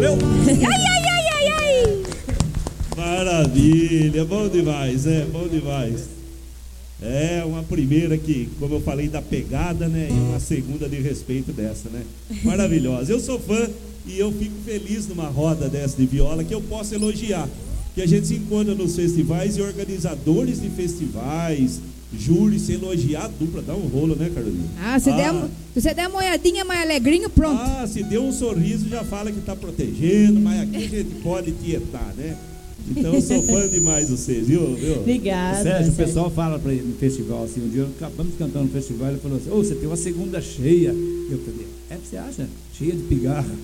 Valeu! Ai. Maravilha, bom demais, bom demais. É uma primeira que, como eu falei, da pegada, né? E uma segunda de respeito dessa, né? Maravilhosa. Eu sou fã e eu fico feliz numa roda dessa de viola que eu posso elogiar. Que a gente se encontra nos festivais e organizadores de festivais, júris, se elogiar a dupla, dá um rolo, né, Carolina? Se você der uma olhadinha mais alegrinho, pronto. Se deu um sorriso, já fala que está protegendo, mas aqui a gente pode tietar, né? Então eu sou fã demais de vocês, viu? Obrigada. Sérgio, o pessoal fala pra ele no festival, assim, um dia acabamos cantando no festival, ele falou assim: você tem uma segunda cheia. Eu falei: você acha? Cheia de pigarra.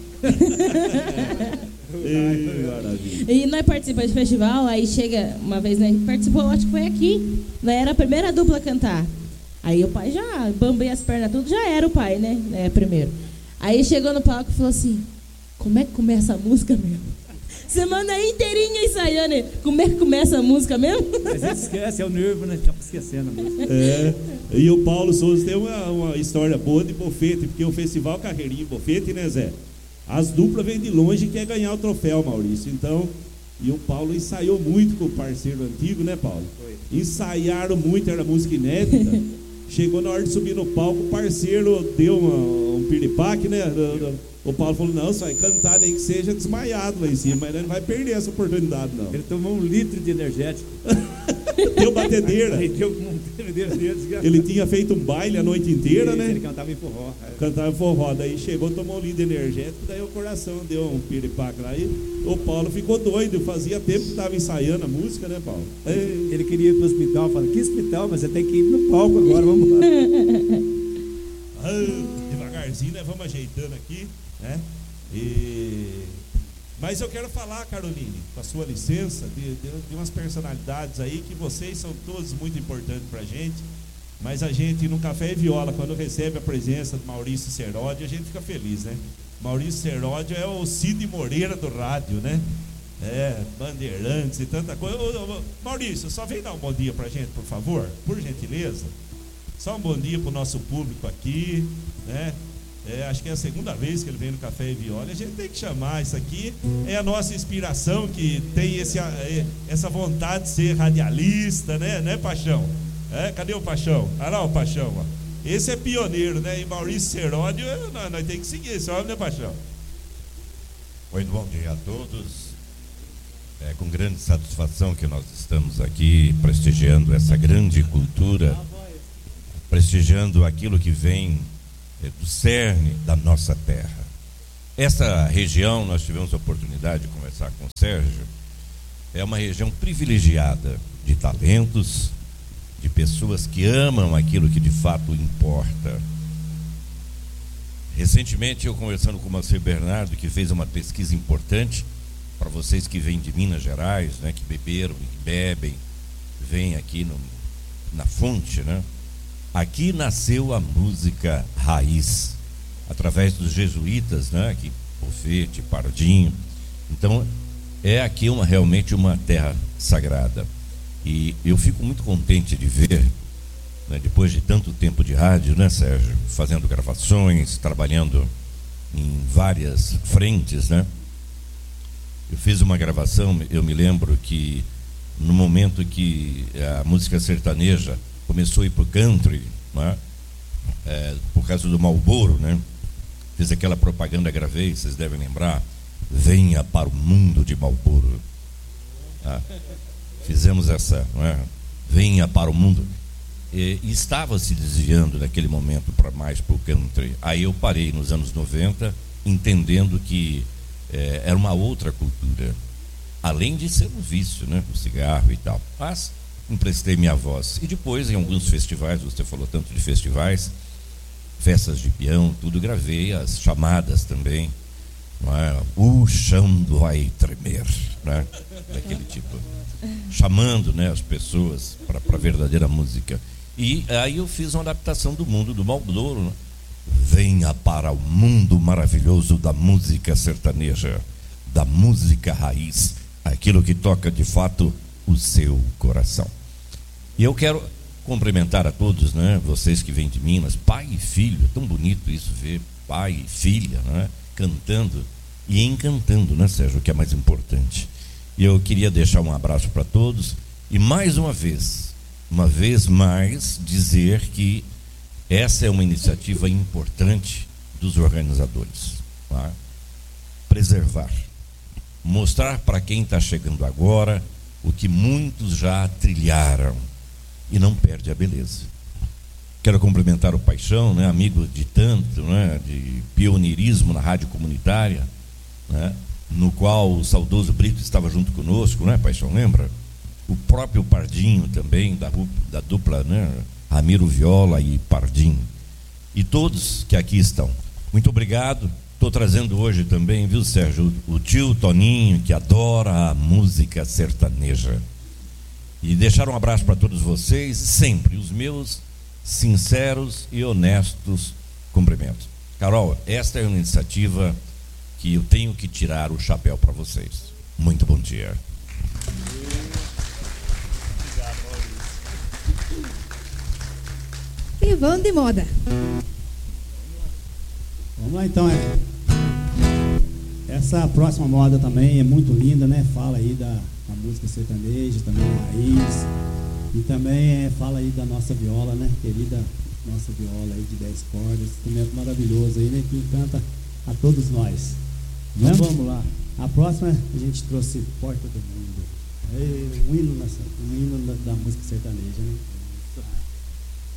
E nós participamos de festival, aí chega uma vez, né, participou, acho que foi aqui, nós era a primeira dupla a cantar. Aí o pai já bambei as pernas tudo, já era o pai, né, primeiro. Aí chegou no palco e falou assim: como é que começa a música mesmo? Semana inteirinha ensaiando, como é que começa a música mesmo? Mas a gente esquece, é o nervo, né? Acaba esquecendo a música. E o Paulo Souza tem uma história boa de Bofete, porque o Festival Carreirinha Bofete, né, Zé? As duplas vêm de longe e quer ganhar o troféu, Maurício. Então, e o Paulo ensaiou muito com o parceiro antigo, né, Paulo? Foi. Ensaiaram muito, era música inédita. Chegou na hora de subir no palco, o parceiro deu um piripaque, né? O Paulo falou: não, só vai cantar, nem que seja desmaiado lá em cima, mas ele não vai perder essa oportunidade, não. Ele tomou 1 litro de energético. Deu batedeira. Ele tinha feito um baile a noite inteira, né? Ele cantava em forró. Cantava em forró, daí chegou, tomou um litro de energético, daí o coração deu um piripaque lá. E o Paulo ficou doido, fazia tempo que estava ensaiando a música, né, Paulo? Ele queria ir pro hospital, falou: que hospital? Mas você tem que ir no palco agora, vamos lá. Devagarzinho, né? Vamos ajeitando aqui, né? Mas eu quero falar, Caroline, com a sua licença, de umas personalidades aí que vocês são todos muito importantes pra gente, mas a gente no Café e Viola, quando recebe a presença do Maurício Seródio, a gente fica feliz, né? Maurício Seródio é o Cid Moreira do rádio, né? Bandeirantes e tanta coisa. Maurício, só vem dar um bom dia pra gente, por favor, por gentileza. Só um bom dia pro nosso público aqui, né? Acho que é a segunda vez que ele vem no Café e Viola. A gente tem que chamar isso aqui. É a nossa inspiração, que tem essa vontade de ser radialista, né, Paixão? Cadê o Paixão? Olha lá o Paixão, ó. Esse é pioneiro, né? E Maurício Seródio, nós temos que seguir esse homem, né, Paixão? Muito bom dia a todos. É com grande satisfação que nós estamos aqui prestigiando essa grande cultura, prestigiando aquilo que vem do cerne da nossa terra. Essa região, nós tivemos a oportunidade de conversar com o Sérgio, é uma região privilegiada de talentos, de pessoas que amam aquilo que de fato importa. Recentemente eu conversando com o Marcelo Bernardo, que fez uma pesquisa importante para vocês que vêm de Minas Gerais, né, que beberam e bebem, vêm aqui na fonte, né? Aqui nasceu a música raiz, através dos jesuítas, né? Aqui, Bofete, Pardinho. Então, é aqui realmente uma terra sagrada. E eu fico muito contente de ver, né, depois de tanto tempo de rádio, né, Sérgio? Fazendo gravações, trabalhando em várias frentes, né? Eu fiz uma gravação, eu me lembro que no momento que a música sertaneja começou a ir para o country, né? Por causa do Marlboro, né? Fiz aquela propaganda, gravei, vocês devem lembrar: venha para o mundo de Marlboro. Fizemos essa, né? Venha para o mundo. E estava se desviando naquele momento mais para o country. Aí eu parei nos anos 90, entendendo que era uma outra cultura, além de ser um vício, né? O cigarro e tal. Mas emprestei minha voz. E depois, em alguns festivais, você falou tanto de festivais, festas de peão, tudo, gravei as chamadas também, não é? O chão vai tremer, né? Daquele tipo, chamando, né, as pessoas para a verdadeira música. E aí eu fiz uma adaptação do mundo do Marlboro, né? Venha para o mundo maravilhoso da música sertaneja, da música raiz, aquilo que toca de fato o seu coração. E eu quero cumprimentar a todos, né? Vocês que vêm de Minas, pai e filho, é tão bonito isso, ver pai e filha, né? Cantando e encantando, né, Sérgio, o que é mais importante. E eu queria deixar um abraço para todos e mais uma vez mais, dizer que essa é uma iniciativa importante dos organizadores, tá? Preservar, mostrar para quem está chegando agora o que muitos já trilharam e não perde a beleza. Quero cumprimentar o Paixão, né, amigo de tanto, né, de pioneirismo na rádio comunitária, né, no qual o saudoso Brito estava junto conosco, né, Paixão, lembra? O próprio Pardinho também, da dupla, né, Ramiro Viola e Pardinho. E todos que aqui estão. Muito obrigado. Estou trazendo hoje também, viu, Sérgio, o tio Toninho, que adora a música sertaneja. E deixar um abraço para todos vocês, sempre os meus sinceros e honestos cumprimentos. Carol, esta é uma iniciativa que eu tenho que tirar o chapéu para vocês. Muito bom dia. Ivandro de Moda. Vamos lá então, essa próxima moda também é muito linda, né? Fala aí da música sertaneja, também a raiz, e também fala aí da nossa viola, né? Querida nossa viola aí de 10 cordas, instrumento maravilhoso aí, né? Que encanta a todos nós. Então vamos lá. A próxima a gente trouxe Porta do Mundo. Um hino da música sertaneja, né?